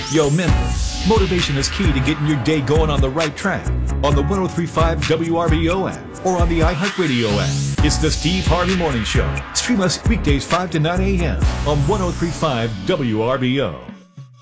Yo, Memphis, motivation is key to getting your day going on the right track. On the 103.5 WRBO app or on the iHeartRadio app. It's the Steve Harvey Morning Show. Stream us weekdays 5 to 9 a.m. on 103.5 WRBO.